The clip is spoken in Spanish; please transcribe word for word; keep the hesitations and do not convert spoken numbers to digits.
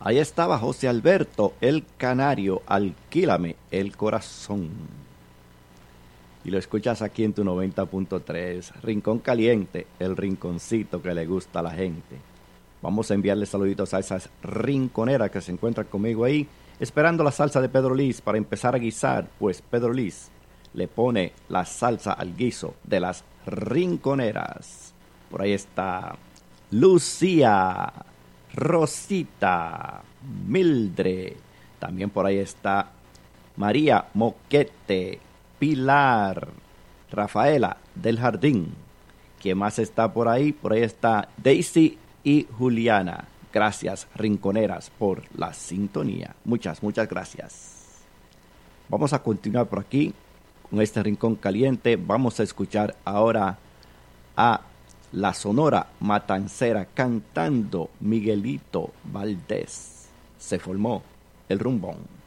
Ahí estaba José Alberto, el canario, alquílame el corazón. Y lo escuchas aquí en tu noventa punto tres, Rincón Caliente, el rinconcito que le gusta a la gente. Vamos a enviarle saluditos a esas rinconeras que se encuentran conmigo ahí, esperando la salsa de Pedro Liz para empezar a guisar, pues Pedro Liz le pone la salsa al guiso de las rinconeras. Por ahí está Lucía, Rosita, Mildred, también por ahí está María Moquete, Pilar, Rafaela del Jardín. ¿Quién más está por ahí? Por ahí está Daisy y Juliana. Gracias, rinconeras, por la sintonía. Muchas, muchas gracias. Vamos a continuar por aquí con este rincón caliente. Vamos a escuchar ahora a la Sonora Matancera cantando Miguelito Valdés. Se formó el rumbón.